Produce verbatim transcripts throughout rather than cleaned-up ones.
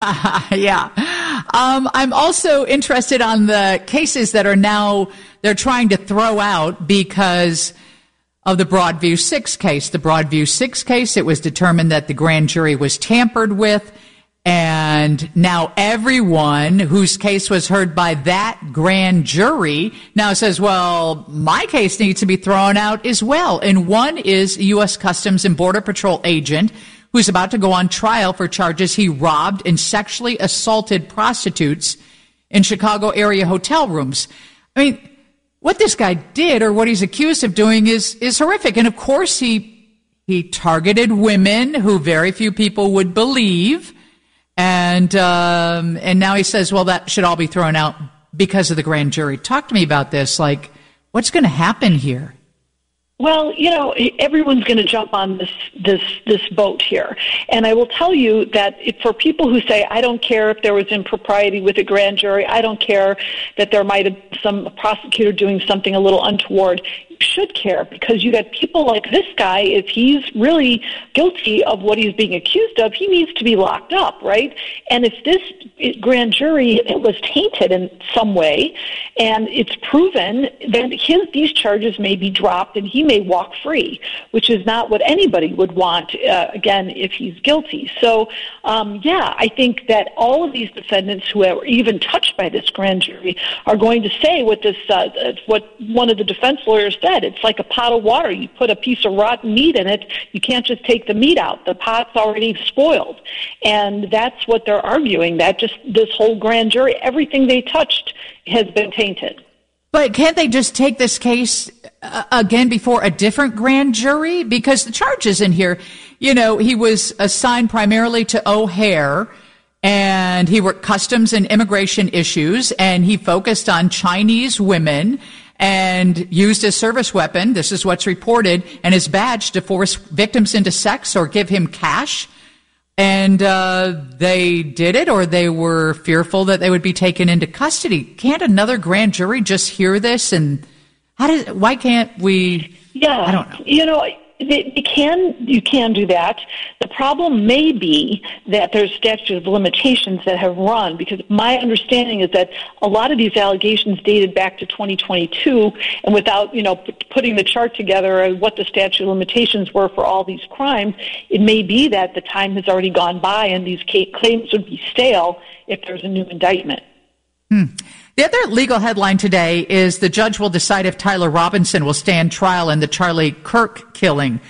Yeah. Um, I'm also interested on the cases that are now, they're trying to throw out because of the Broadview six case. The Broadview six case, it was determined that the grand jury was tampered with, and now everyone whose case was heard by that grand jury now says, well, my case needs to be thrown out as well. And one is a U S Customs and Border Patrol agent who's about to go on trial for charges he robbed and sexually assaulted prostitutes in Chicago area hotel rooms. I mean, what this guy did, or what he's accused of doing, is is horrific. And of course, he he targeted women who very few people would believe. And um, and now he says, well, that should all be thrown out because of the grand jury. Talk to me about this. Like, what's going to happen here? Well, you know, everyone's going to jump on this this this boat here. And I will tell you that if, for people who say, I don't care if there was impropriety with a grand jury, I don't care that there might have been some prosecutor doing something a little untoward, you should care, because you got people like this guy. If he's really guilty of what he's being accused of, he needs to be locked up, right? And if this grand jury it was tainted in some way, and it's proven, then his these charges may be dropped and he may walk free, which is not what anybody would want, uh, again, if he's guilty. So, um, yeah, I think that all of these defendants who are even touched by this grand jury are going to say what this, uh, what one of the defense lawyers said. It's like a pot of water. You put a piece of rotten meat in it, you can't just take the meat out. The pot's already spoiled. And that's what they're arguing, that just this whole grand jury, everything they touched has been tainted. But can't they just take this case uh, again before a different grand jury? Because the charges in here, you know, he was assigned primarily to O'Hare, and he worked customs and immigration issues, and he focused on Chinese women and used his service weapon, this is what's reported, and his badge to force victims into sex or give him cash. And uh, they did it, or they were fearful that they would be taken into custody. Can't another grand jury just hear this? And how does? Why can't we? Yeah, I don't know. You know, they, they can. You can do that. The problem may be that there's statute of limitations that have run, because my understanding is that a lot of these allegations dated back to twenty twenty-two, and without, you know, p- putting the chart together of what the statute of limitations were for all these crimes, it may be that the time has already gone by and these ca- claims would be stale if there's a new indictment. Hmm. The other legal headline today is the judge will decide if Tyler Robinson will stand trial in the Charlie Kirk killing.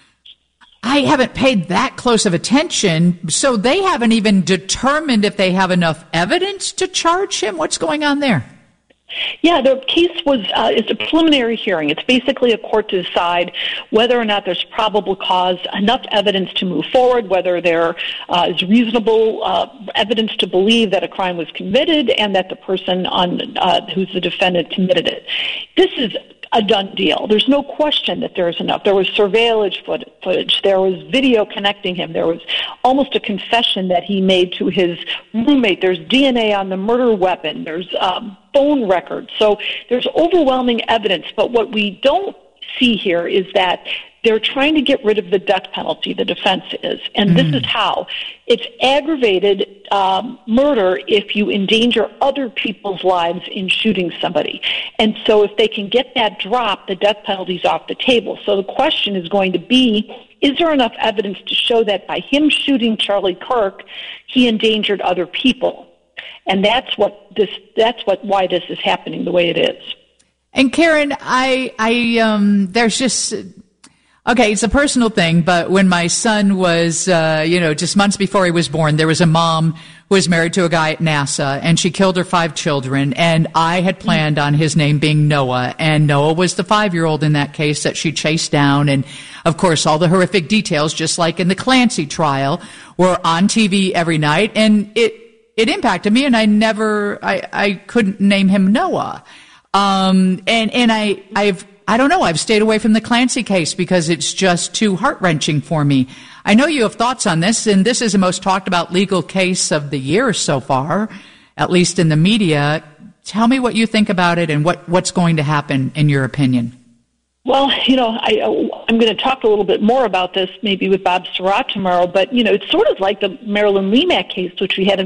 I haven't paid that close of attention, so they haven't even determined if they have enough evidence to charge him. What's going on there? Yeah, the case was uh, is a preliminary hearing. It's basically a court to decide whether or not there's probable cause, enough evidence to move forward, whether there uh, is reasonable uh, evidence to believe that a crime was committed and that the person on uh, who's the defendant committed it. This is a done deal. There's no question that there's enough. There was surveillance footage. There was video connecting him. There was almost a confession that he made to his roommate. There's D N A on the murder weapon. There's um, phone records. So there's overwhelming evidence. But what we don't see here is that they're trying to get rid of the death penalty, the defense is. And mm. this is how. It's aggravated um, murder if you endanger other people's lives in shooting somebody. And so if they can get that dropped, the death penalty's off the table. So the question is going to be, is there enough evidence to show that by him shooting Charlie Kirk, he endangered other people? And that's what this, that's what, why this is happening the way it is. And Karen, I, I, um, there's just, okay, it's a personal thing, but when my son was, uh, you know, just months before he was born, there was a mom who was married to a guy at NASA, and she killed her five children, and I had planned on his name being Noah, and Noah was the five-year-old in that case that she chased down, and of course all the horrific details, just like in the Clancy trial, were on T V every night, and it, it impacted me, and I never, I, I couldn't name him Noah. Um, and, and I, I've, I don't know, I've stayed away from the Clancy case because it's just too heart-wrenching for me. I know you have thoughts on this, and this is the most talked about legal case of the year so far, at least in the media. Tell me what you think about it and what, what's going to happen in your opinion. Well, you know, I, I'm going to talk a little bit more about this maybe with Bob Surratt tomorrow, but, you know, it's sort of like the Marilyn Lemak case, which we had in